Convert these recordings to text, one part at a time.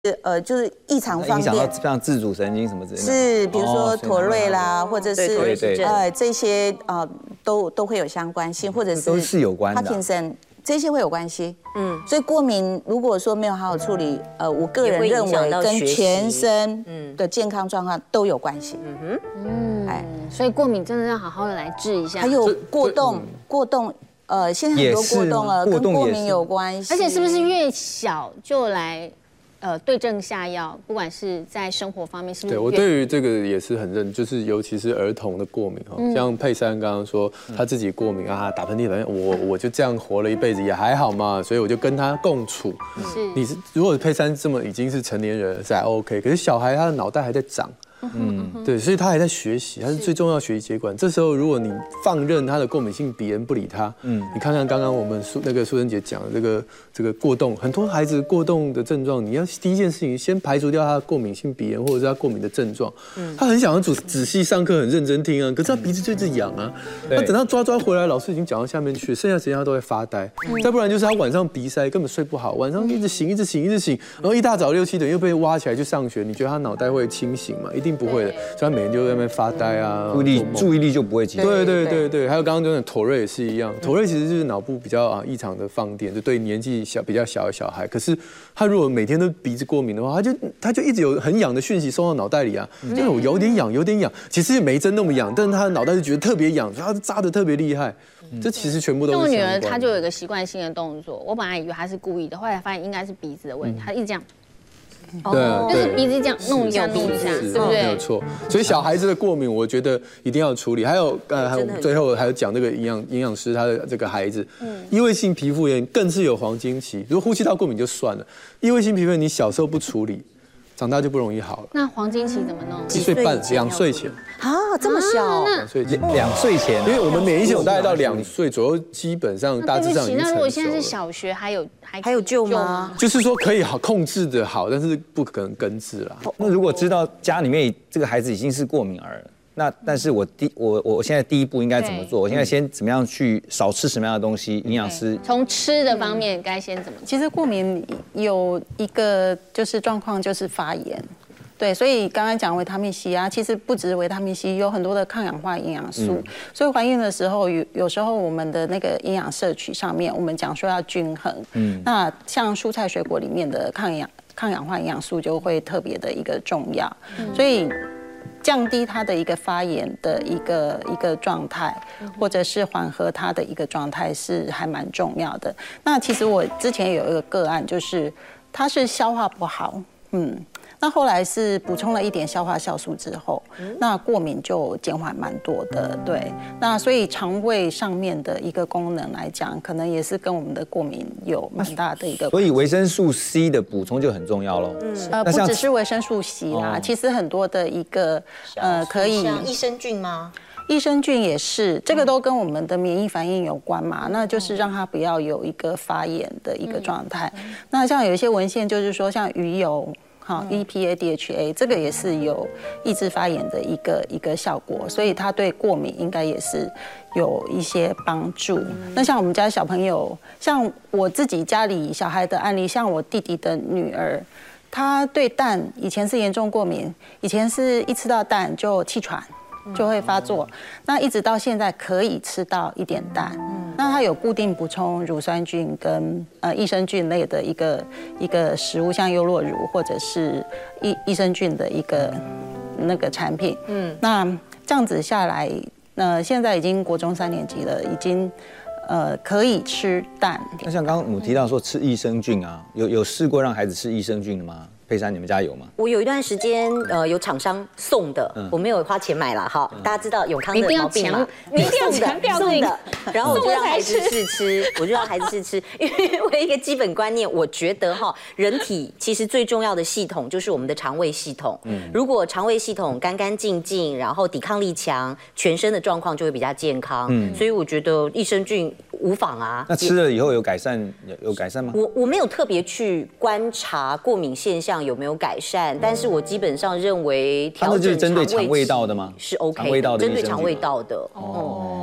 就是异常放电， 影响到像自主神经什么之类的。 是，比如说妥瑞啦，或者是这些都会有相关性，或者是都是有关的。 Parkinson 这些会有关系。所以过敏如果说没有好好处理，我个人认为跟全身的健康状况都有关系。 所以过敏真的要好好的来治一下。 还有过动，现在很多过动了，跟过敏有关系。 而且是不是越小就来对症下药？不管是在生活方面，是不是？ 对我对于这个也是很认，就是尤其是儿童的过敏哈，像佩珊刚刚说他自己过敏啊，打喷嚏，反正我就这样活了一辈子也还好嘛，所以我就跟他共处。如果佩珊这么已经是成年人了是还 OK， 可是小孩他的脑袋还在长。对，所以他还在学习，他是最重要的学习阶段。这时候，如果你放任他的过敏性鼻炎不理他，你看看刚刚我们苏珍姐讲的这个过动，很多孩子过动的症状，你要第一件事情先排除掉他的过敏性鼻炎或者是他过敏的症状。他很想要仔细上课，很认真听啊，可是他鼻子就一直痒啊。那等他抓回来，老师已经讲到下面去，剩下时间他都在发呆。再不然就是他晚上鼻塞，根本睡不好，晚上一直醒，然后一大早6、7点又被挖起来去上学，你觉得他脑袋会清醒吗？一定不会的，所以他每天就在那边发呆啊， 注意力就不会集中。 对，还有刚刚讲的妥瑞也是一样，妥瑞其实就是脑部比较异常的放电，就对年纪比较小的小孩。可是他如果每天都鼻子过敏的话，他就一直有很痒的讯息送到脑袋里啊，就是我有点痒，其实也没真那么痒，但是他的脑袋就觉得特别痒，所以他扎得特别厉害。这其实全部都是。 我女儿她就有一个习惯性的动作，我本来以为她是故意的，后来发现应该是鼻子的问题，她一直这样。就是鼻子这样弄一下，对不对？ 没有错。所以小孩子的过敏，我觉得一定要处理。还有最后还有讲那个营养师他的这个孩子，异位性皮肤炎更是有黄金期。如果呼吸道过敏就算了，异位性皮肤炎你小时候不处理，长大就不容易好了。 那黄金期怎么弄 ？1岁半，2岁前。 这么小 ？2岁前 ，2岁前， 因为我们免疫系统大概到2岁左右，基本上大致上已经成熟了。 那如果现在是小学，还有救吗？ 就是说可以控制的好，但是不可能根治啦。 那如果知道家里面这个孩子已经是过敏儿，但是我现在第一步应该怎么做？我现在先怎么样去少吃什么样的东西？营养师从吃的方面该先怎么？ 其实过敏有一个就是状况就是发炎。对，所以刚刚讲维他命 C 啊，其实不只是维他命 C， 有很多的抗氧化营养素。所以怀孕的时候，有时候我们的那个营养摄取上面，我们讲说要均衡。那像蔬菜水果里面的抗氧化营养素就会特别的一个重要。所以降低它的一个发炎的一个状态，或者是缓和它的一个状态是还蛮重要的。那其实我之前有一个个案，就是他是消化不好，那后来是补充了一点消化酵素之后，那过敏就减缓蛮多的，对。那所以肠胃上面的一个功能来讲，可能也是跟我们的过敏有蛮大的一个。 所以维生素 C 的补充就很重要咯。 不只是维生素 C 啦，其实很多的一个可以。 像益生菌吗？ 益生菌也是，这个都跟我们的免疫反应有关嘛，那就是让它不要有一个发炎的一个状态。那像有一些文献就是说，像鱼油。EPA、DHA 这个也是有抑制发炎的一个效果，所以它对过敏应该也是有一些帮助。那像我们家小朋友，像我自己家里小孩的案例，像我弟弟的女儿，她对蛋以前是严重过敏，以前是一吃到蛋就气喘。就会发作，那一直到现在可以吃到一点蛋，那它有固定补充乳酸菌跟益生菌类的一个食物，像优酪乳或者是益生菌的一个那个产品，那这样子下来，现在已经国中3年级了，已经可以吃蛋。 那像刚刚我们提到说吃益生菌啊，有试过让孩子吃益生菌的吗？佩珊，你们家有吗？ 我有一段时间有厂商送的，我没有花钱买啦哈。大家知道永康的毛病吗？ 你一定要强调送的，然后我就让孩子试吃，因为我一个基本观念，我觉得人体其实最重要的系统就是我们的肠胃系统。如果肠胃系统干干净净，然后抵抗力强，全身的状况就会比较健康。所以我觉得益生菌无妨啊。 那吃了以后有改善吗？ 我没有特别去观察过敏现象有没有改善，但是我基本上认为调整它就是针对肠胃道的吗？ 是 OK 的，针对肠胃道的。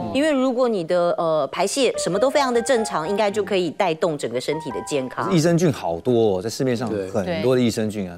因为如果你的排泄什么都非常的正常，应该就可以带动整个身体的健康。 益生菌好多哦，在市面上很多的益生菌啊。